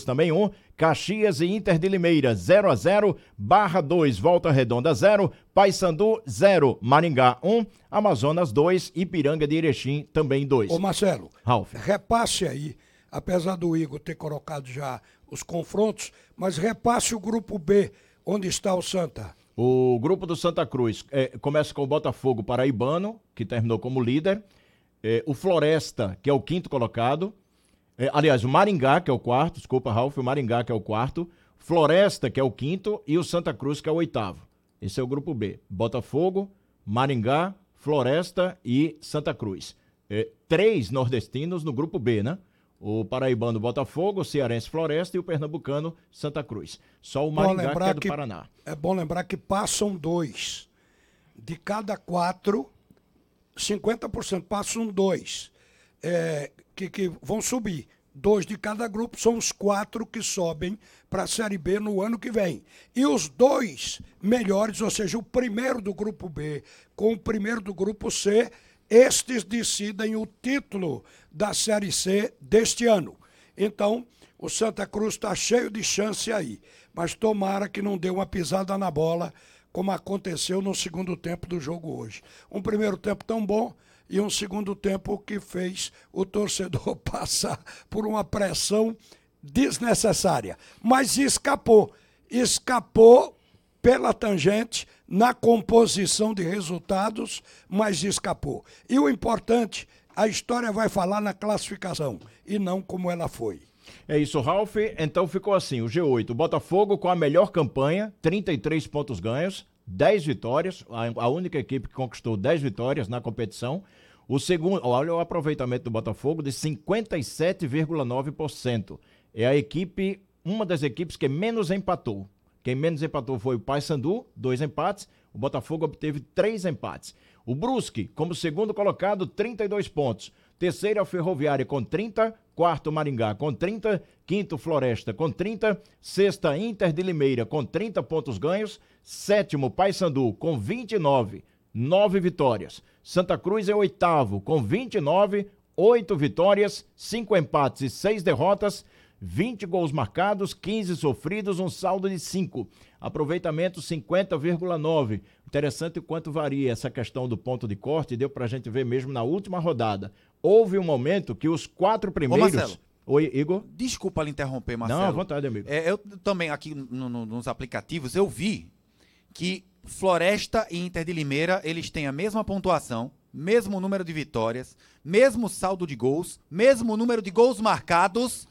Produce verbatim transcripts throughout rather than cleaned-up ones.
também um. Caxias e Inter de Limeira, zero a zero. Barra dois, Volta Redonda, zero. Paysandu, zero. Maringá, um. Amazonas, dois. Ipiranga de Erechim, também dois. Ô Marcelo, Ralf, repasse aí, apesar do Igor ter colocado já os confrontos, mas repasse o grupo B, onde está o Santa. o grupo do Santa Cruz é, começa com o Botafogo Paraibano, que terminou como líder. É, o Floresta, que é o quinto colocado. É, aliás, o Maringá, que é o quarto. Desculpa, Ralf. O Maringá, que é o quarto. Floresta, que é o quinto. E o Santa Cruz, que é o oitavo. Esse é o grupo B. Botafogo, Maringá, Floresta e Santa Cruz. É, três nordestinos no grupo B, né? O paraibano Botafogo, o cearense Floresta e o pernambucano Santa Cruz. Só o Maringá, que é do que, Paraná. É bom lembrar que passam dois. De cada quatro, cinquenta por cento passam dois. É, que, que vão subir. Dois de cada grupo são os quatro que sobem para a Série B no ano que vem. E os dois melhores, ou seja, o primeiro do grupo B com o primeiro do grupo C, estes decidem o título da Série C deste ano. Então, o Santa Cruz está cheio de chance aí. Mas tomara que não dê uma pisada na bola, como aconteceu no segundo tempo do jogo hoje. Um primeiro tempo tão bom e um segundo tempo que fez o torcedor passar por uma pressão desnecessária. Mas escapou. Escapou pela tangente, na composição de resultados, mas escapou. E o importante, a história vai falar na classificação, e não como ela foi. É isso, Ralf. Então ficou assim, o G oito, o Botafogo com a melhor campanha, trinta e três pontos ganhos, dez vitórias, a única equipe que conquistou dez vitórias na competição. O segundo, olha o aproveitamento do Botafogo de cinquenta e sete vírgula nove por cento. É a equipe, uma das equipes que menos empatou. Quem menos empatou foi o Paysandu, dois empates. O Botafogo obteve três empates. O Brusque, como segundo colocado, trinta e dois pontos. Terceiro é o Ferroviária com trinta. Quarto, Maringá com trinta. Quinto, Floresta com trinta. Sexta, Inter de Limeira com trinta pontos ganhos. Sétimo, Paysandu com vinte e nove. nove vitórias. Santa Cruz é oitavo com vinte e nove. oito vitórias, cinco empates e seis derrotas. vinte gols marcados, quinze sofridos, um saldo de cinco. Aproveitamento cinquenta vírgula nove. Interessante o quanto varia essa questão do ponto de corte, deu pra gente ver mesmo na última rodada. Houve um momento que os quatro primeiros... Ô, Marcelo. Oi, Igor? Desculpa lhe interromper, Marcelo. Não, à vontade, amigo. É, eu também aqui no, no, nos aplicativos eu vi que Floresta e Inter de Limeira, eles têm a mesma pontuação, mesmo número de vitórias, mesmo saldo de gols, mesmo número de gols marcados...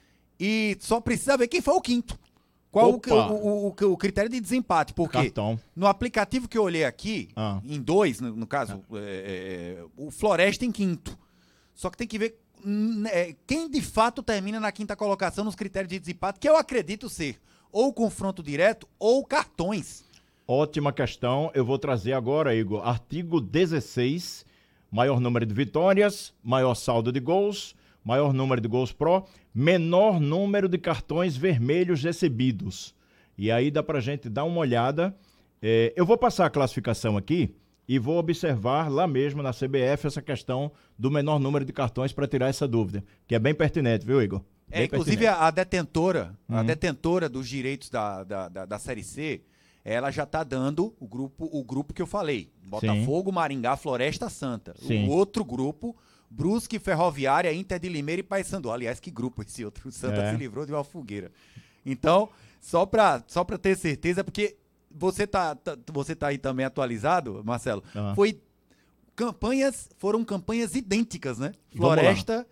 E só precisa ver quem foi o quinto. Qual o, o, o, o critério de desempate. Porque Cartão. No aplicativo que eu olhei aqui, ah. em dois, no, no caso, ah. é, é, o Floresta em quinto. Só que tem que ver é, quem de fato termina na quinta colocação nos critérios de desempate, que eu acredito ser ou confronto direto ou cartões. Ótima questão. Eu vou trazer agora, Igor, artigo dezesseis, maior número de vitórias, maior saldo de gols, maior número de gols pró, menor número de cartões vermelhos recebidos. E aí dá pra gente dar uma olhada. É, eu vou passar a classificação aqui e vou observar lá mesmo na C B F essa questão do menor número de cartões para tirar essa dúvida, que é bem pertinente, viu, Igor? Bem é, inclusive pertinente. a detentora, uhum. a detentora dos direitos da, da, da, da Série C, ela já tá dando o grupo, o grupo que eu falei. Botafogo, Sim. Maringá, Floresta, Santa. Sim. O outro grupo... Brusque, Ferroviária, Inter de Limeira e Paysandu. Aliás, que grupo esse outro. O Santa é. se livrou de uma fogueira. Então, só para só pra ter certeza, porque você tá, tá, você tá aí também atualizado, Marcelo, uhum. foi campanhas, foram campanhas idênticas, né? Floresta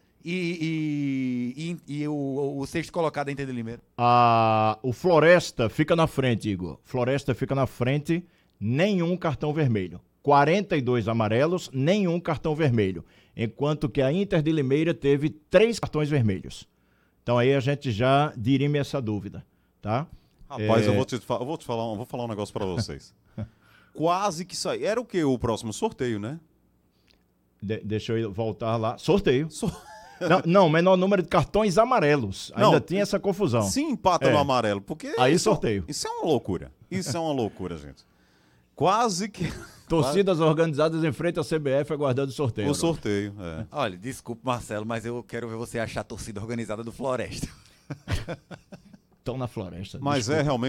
e, e, e, e o, o sexto colocado, Inter de Limeira. Ah, o Floresta fica na frente, Igor. Floresta fica na frente, nenhum cartão vermelho. quarenta e dois amarelos, nenhum cartão vermelho. Enquanto que a Inter de Limeira teve três cartões vermelhos. Então aí a gente já dirime essa dúvida, tá? Rapaz, é... eu, vou te, eu vou te falar, eu vou falar um negócio pra vocês. Quase que isso aí. Era o quê? O próximo sorteio, né? De, deixa eu voltar lá. Sorteio. So... não, não, menor número de cartões amarelos. Ainda não, tinha essa confusão. Se empata é. no amarelo, porque... Aí isso, sorteio. Isso é uma loucura. Isso é uma loucura, gente. Quase que... Torcidas organizadas em frente à C B F aguardando o sorteio. O sorteio, é. Olha, desculpa, Marcelo, mas eu quero ver você achar a torcida organizada do Floresta. Estão na floresta. Mas desculpa. é realmente